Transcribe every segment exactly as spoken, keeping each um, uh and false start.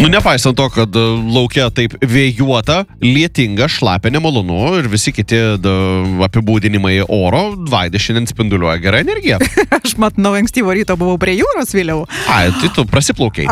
Nu, nepaisant to, kad laukia taip vėjuota, lietinga, šlapia, nemalonu ir visi kiti da, apibūdinimai oro, Vaida šiandien spinduliuoja gerą energiją. Aš matau, ankstyvo ryto buvau prie jūros vėliau. Ai, tai tu prasiplaukiai.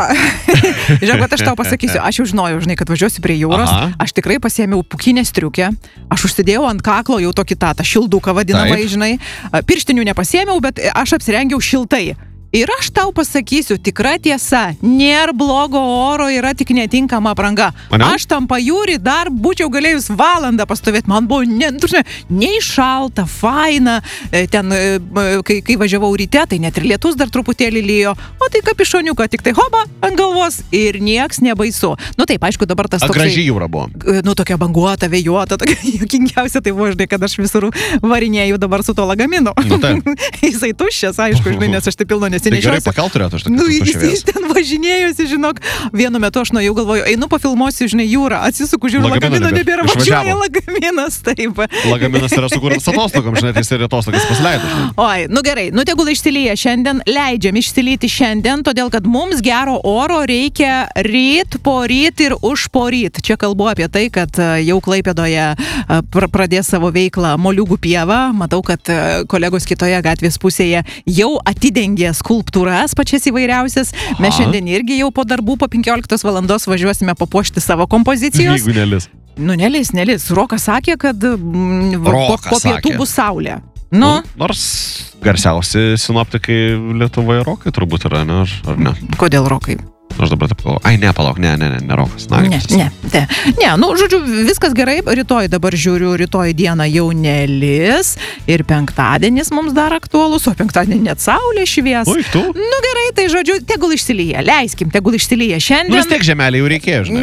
Žinau, kad aš tau pasakysiu, aš jau žinojau, žinai, kad važiuosiu prie jūros, Aha. Aš tikrai pasiėmiau pukinę striukę, aš užsidėjau ant kaklo jau tokį tą, tą šilduką vadinamai, Taip. žinai, pirštinių nepasiėmiau, bet aš apsirengiau šiltai. Ir aš tau pasakysiu, tikra tiesa, nėra blogo oro, yra tik netinkama apranga. Mane? Aš tam pajūrį dar būčiau galėjus valandą pastovėti, man buvo ne, nei šalta, faina, ten, kai, kai važiavau ryte, tai net ir lietus dar truputėlį lyjo, o tai kapišoniuką, tik tai hoba ant galvos ir nieks nebaisu. Nu taip, aišku, dabar tas toksai... A graži jūra buvo. Nu tokia banguota, vėjuota, tokia juokingiausia, tai buvo, žinai, kad aš visur varinėjau dabar su to lagaminu. Nu, Jisai tuščias, aišku, žinai, nes aš taip pilno Tai gerai pakelt turėtų, aš nu, jis, jis ten važinėjosi, žinok. Vienu metu aš nuo jau galvoju, einu pafilmuosiu, žinai, jūrą, atsisuku, žiūriu, lagamino nebėra, važiuoja lagaminas, taip. Lagaminas yra sukurtas atostogam, žinai, tai jis ir atostogas pasileido. Oi, nu gerai, nu tegul išsilyja šiandien, leidžiam išsilyti šiandien, todėl kad mums gero oro reikia ryt, poryt ir už poryt. Čia kalbu apie tai, kad jau Klaipėdoje pradės savo veiklą Moliūgų pieva. Matau, kad kolegos kitoje gatvės pusėje jau atidengė skulptūras pačias įvairiausias. Aha. Mes šiandien irgi jau po darbų po penkioliktos valandos važiuosime papuošti savo kompozicijos. Jeigu nelis. Nu, nelis, nelis. Rokas sakė, kad m, Rokas po, po pietų sakė. bus saulė. Nu. Nu, nors garsiausi sinoptikai Lietuvoje Rokai turbūt yra, ne? Ar, ar ne? Kodėl Rokai? Aš dabar taip galvoju. Ai, ne, palauk, ne, ne, ne, ne Rokas. Na, ne, ne, ne, ne, nu, žodžiu, viskas gerai, rytoj dabar žiūriu, rytoj dieną jau nelis ir penktadienis mums dar aktualus, o penktadienį net saulė švies. Ui, tu? Nu gerai, tai žodžiu, tegul išsilyja, leiskim, tegul išsilyja šiandien. Nu, vis tiek žemelį jau reikėjo, žinai.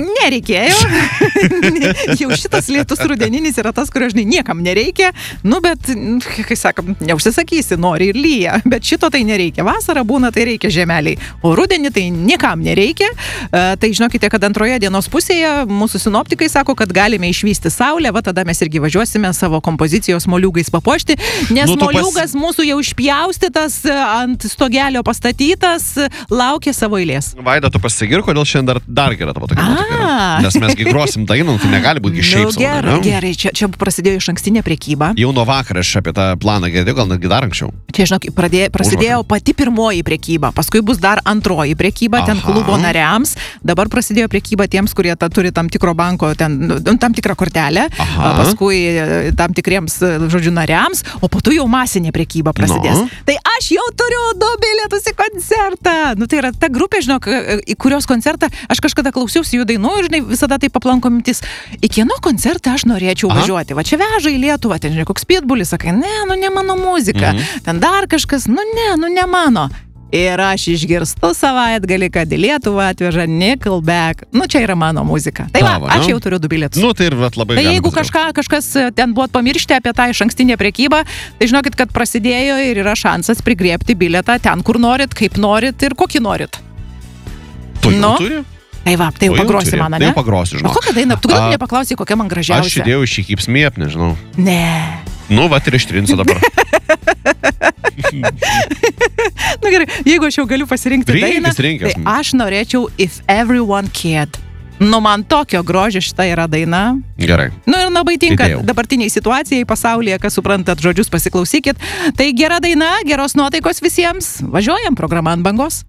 Nereikėjo. Jau šitas lietus rudeninis yra tas, kurio, žinai, niekam nereikia, nu, bet, kai sakom, neužsisakysi, nori ir lyja, bet šito tai nereikia. Vasara būna, tai reikia žemeliai, o rudenį tai niekam nereikia. Reikia. Tai žinokite, kad antroje dienos pusėje mūsų sinoptikai sako, kad galime išvysti saulę, va tada mes irgi važiuosime savo kompozicijos moliūgais papuošti, nes nu, moliūgas pas... mūsų jau išpjaustytas, ant stogelio pastatytas, laukia savo eilės. Vaida, tu pasigir, kodėl šiandien dar, dar gera tavo tokia nuotaika. Nes mes grosim dainą, tai negali būti šiaip sau. Gerai, ne? Gerai, čia, čia prasidėjo iš ankstinė prekyba. Jau nuo vakar aš apie tą planą girdėjau, gal netgi dar anksčiau. Čia, žinok, pradėjo, prasidėjo Užvakar. pati pirmoji prekyba, paskui bus dar antroji prekyba, Aha. ten klubo nariams, dabar prasidėjo prekyba tiems, kurie ta, turi tam tikro banko, ten, tam tikrą kortelę, Aha. paskui tam tikriems, žodžiu, nariams, o po to jau masinė prekyba prasidės. No. Tai aš jau turiu du bilietus į koncertą. Nu, tai yra ta grupė, žinok, į kurios koncertą aš kažkada klausiausi jų dainų ir, žinai, visada taip paplanko mintis, į kieno koncertą aš norėčiau Aha. važiuoti. Va čia veža į Lietuvą, ten, žinai, koks pitbulis, sakai, ne, nu ne mano muzika. Mhm. Ten dar kažkas, nu ne, nu ne mano. Ir aš išgirstu savaitgalį, kad į Lietuvą atveža Nickelback. Nu, čia yra mano muzika. Tai va, Tavo, aš nu? jau turiu du bilietus. Nu, tai ir vat, labai Tai jeigu kažką, kažkas ten buvot pamiršti apie tą išankstinę prekybą, tai žinokit, kad prasidėjo ir yra šansas prigriebti bilietą ten, kur norit, kaip norit ir kokį norit. Tu jau nu? turi? Tai va, tai jau pagrosi man, ne? Tai jau pagrosi, žinau. O kokią dainą? Tu gal nepaklausai, kokia man gražiausia? Aš įdėjau šį Keeps Me Up, nežinau. Ne. Nu, va, ir ištrinsiu dabar. Nu gerai, jeigu aš jau galiu pasirinkti rinkis, dainą, rinkis. tai aš norėčiau If Everyone Cared. Nu, man tokio grožio šita yra daina. Gerai. Nu, ir labai tinka Įdėjau. dabartiniai situacijai pasaulyje, kas suprantat žodžius, pasiklausykit. Tai gera daina, geros nuotaikos visiems. Važiuojam, programa ant bangos.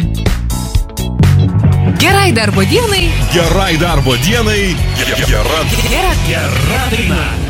Gerai darbo dienai. Gerai darbo dienai. Gera, gera, gera daina.